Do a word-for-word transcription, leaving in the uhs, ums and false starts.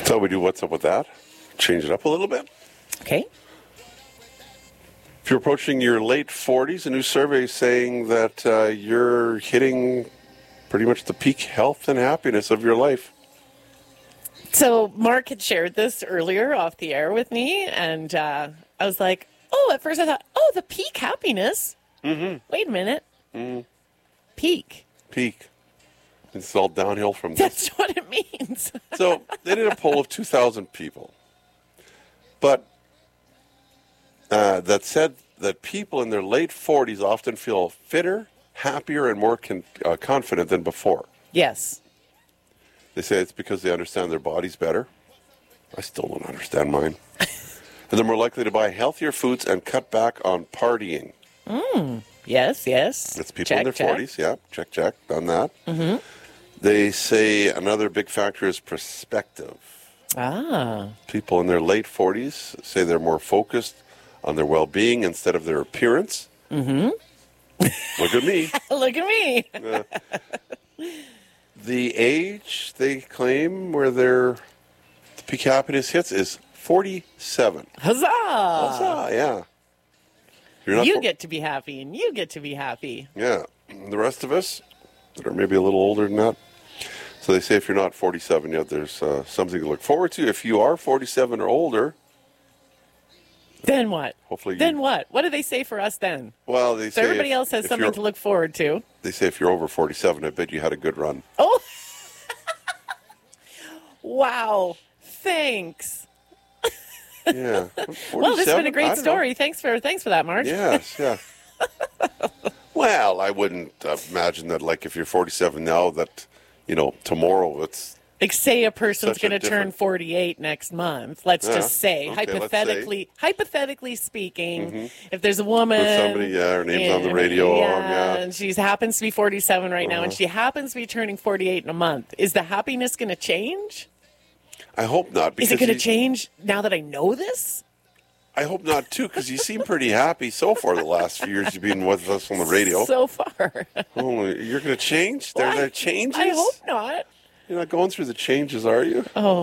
So we do what's up with that? Change it up a little bit. Okay. If you're approaching your late forties, a new survey is saying that uh, you're hitting pretty much the peak health and happiness of your life. So Mark had shared this earlier off the air with me, and uh, I was like, oh, at first I thought, oh, the peak happiness. Mm-hmm. Wait a minute. Mm-hmm. Peak. Peak. It's all downhill from this. That's what it means. So they did a poll of two thousand people. But uh, that said that people in their late forties often feel fitter, happier, and more con- uh, confident than before. Yes. They say it's because they understand their bodies better. I still don't understand mine. And they're more likely to buy healthier foods and cut back on partying. Mm. Yes, yes. That's people check, in their check. forties. Yeah, check, check, done that. Mm-hmm. They say another big factor is perspective. Ah. People in their late forties say they're more focused on their well-being instead of their appearance. Mm-hmm. Look at me. Look at me. uh, the age they claim where their the peak happiness hits is forty-seven. Huzzah! Huzzah, yeah. You're not you fo- get to be happy, and you get to be happy. Yeah. And the rest of us that are maybe a little older than that. So they say if you're not forty-seven yet, there's uh, something to look forward to. If you are forty-seven or older, then what? Hopefully, then you, what? What do they say for us then? Well, they so say everybody if, else has if something to look forward to. They say if you're over forty-seven, I bet you had a good run. Oh, wow! Thanks. Yeah. Well, this has been a great story. Know. Thanks for thanks for that, Marge. Yes, yeah. Well, I wouldn't uh, imagine that, like, if you're forty-seven now, that, you know, tomorrow it's... Like, say a person's going to turn forty-eight next month. Let's yeah. just say, okay, hypothetically, say. hypothetically speaking, mm-hmm. if there's a woman... With somebody, yeah, her name's and, on the radio. Yeah, on, yeah. and she happens to be forty-seven right uh-huh. now, and she happens to be turning forty-eight in a month. Is the happiness going to change? I hope not. Is it going to change now that I know this? I hope not, too, because you seem pretty happy so far the last few years you've been with us on the radio. So far. Oh, you're going to change? There well, are changes? I hope not. You're not going through the changes, are you? Oh.